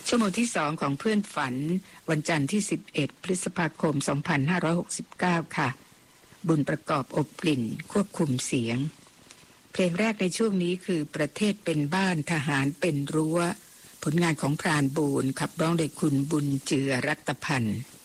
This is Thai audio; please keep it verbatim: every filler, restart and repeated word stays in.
ชั่วโมงที่สองของเพื่อนฝันวันจันทร์ที่สิบเอ็ดพฤษภาคมสองพันห้าร้อยหกสิบเก้าค่ะบุญประกอบอบกลิ่นควบคุมเสียงเพลงแรกในช่วงนี้คือประเทศเป็นบ้านทหารเป็นรั้วผลงานของพรานบูรณ์ขับร้องโดยคุณบุญเจือรัตพันธ์